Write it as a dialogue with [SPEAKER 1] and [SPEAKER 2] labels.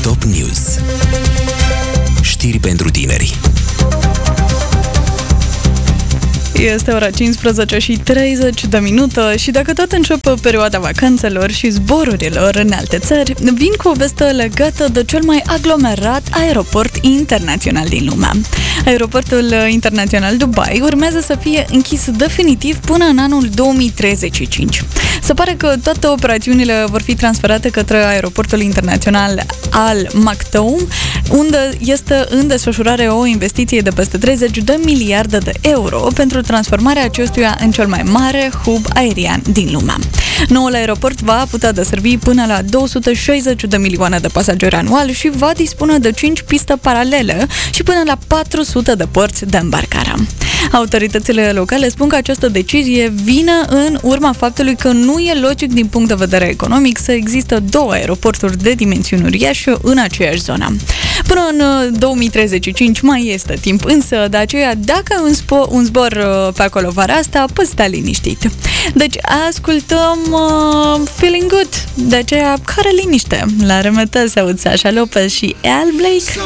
[SPEAKER 1] Top News. Știri pentru tineri.
[SPEAKER 2] Este ora 15 și 30 de minute și dacă tot începe perioada vacanțelor și zborurilor în alte țări, vin cu o veste legată de cel mai aglomerat aeroport internațional din lume. Aeroportul internațional Dubai urmează să fie închis definitiv până în anul 2035. Se pare că toate operațiunile vor fi transferate către aeroportul internațional Al Maktoum, unde este în desfășurare o investiție de peste 30 de miliarde de euro pentru transformarea acestuia în cel mai mare hub aerian din lume. Noul aeroport va putea deservi până la 260 de milioane de pasageri anual și va dispune de 5 piste paralele și până la 400 de porți de îmbarcare. Autoritățile locale spun că această decizie vine în urma faptului că nu e logic din punct de vedere economic să există două aeroporturi de dimensiuni uriașe în aceeași zonă. Până în 2035 mai este timp, însă de aceea dacă un zbor pe acolo vara asta, poți sta liniștit. Deci ascultăm Feeling Good, de aceea care liniște. La remetăți aud Sasha Lopez și Al Blake.